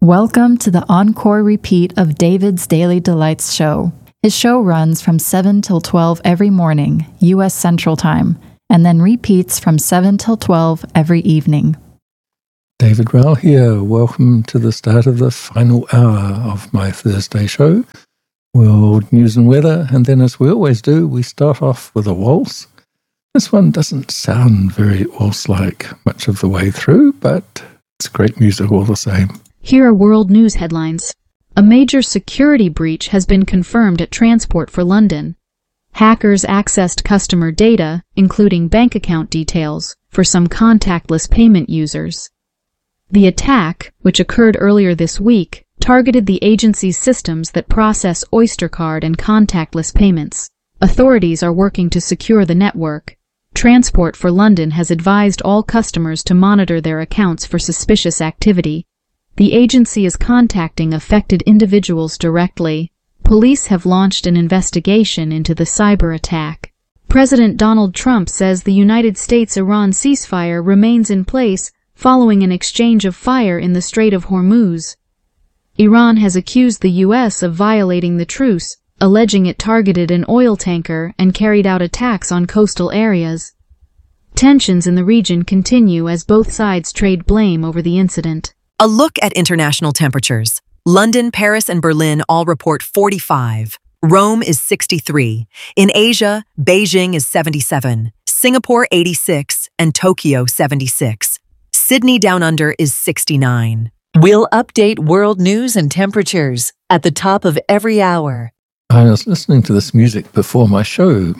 Welcome to the encore repeat of David's Daily Delights show. His show runs from 7 till 12 every morning, U.S. Central Time, and then repeats from 7 till 12 every evening. David Rowell here. Welcome to the start of the final hour of my Thursday show. World news and weather, and then as we always do, we start off with a waltz. This one doesn't sound very waltz-like much of the way through, but it's great music all the same. Here are world news headlines. A major security breach has been confirmed at Transport for London. Hackers accessed customer data, including bank account details, for some contactless payment users. The attack, which occurred earlier this week, targeted the agency's systems that process Oyster card and contactless payments. Authorities are working to secure the network. Transport for London has advised all customers to monitor their accounts for suspicious activity. The agency is contacting affected individuals directly. Police have launched an investigation into the cyber attack. President Donald Trump says the United States-Iran ceasefire remains in place following an exchange of fire in the Strait of Hormuz. Iran has accused the U.S. of violating the truce, alleging it targeted an oil tanker and carried out attacks on coastal areas. Tensions in the region continue as both sides trade blame over the incident. A look at international temperatures. London, Paris, and Berlin all report 45. Rome is 63. In Asia, Beijing is 77. Singapore 86 and Tokyo 76. Sydney Down Under is 69. We'll update world news and temperatures at the top of every hour. I was listening to this music before my show,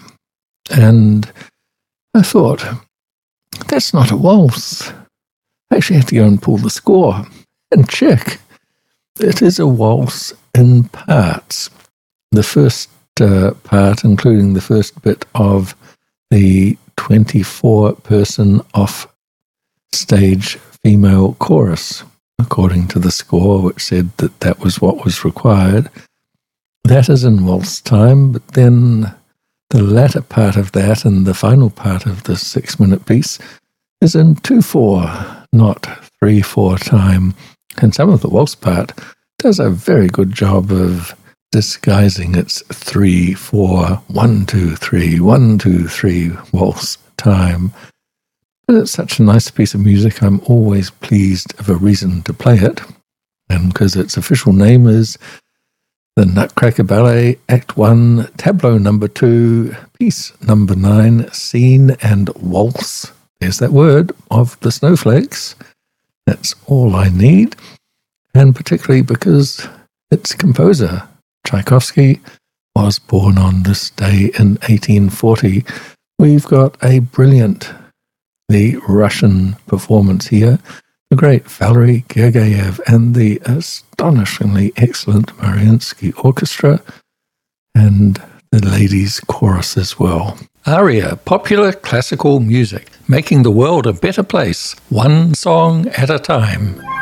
and I thought, that's not a waltz. I actually had to go and pull the score and check. It is a waltz in parts. The first part, including the first bit of the 24-person off-stage female chorus, according to the score, which said that that was what was required. That is in waltz time, but then the latter part of that and the final part of the 6-minute piece is in 2/4, not 3/4 time. And some of the waltz part does a very good job of disguising its 3/4, 1-2-3, 1-2-3 waltz time. But it's such a nice piece of music, I'm always pleased of a reason to play it. And because its official name is the Nutcracker Ballet, Act 1, Tableau number 2, Piece number 9, Scene and Waltz. There's that word, of the Snowflakes. That's all I need. And particularly because its composer, Tchaikovsky, was born on this day in 1840. We've got a brilliant, the Russian performance here, the great Valery Gergiev and the astonishingly excellent Mariinsky Orchestra, and the ladies' chorus as well. ARIA, popular classical music, making the world a better place, one song at a time.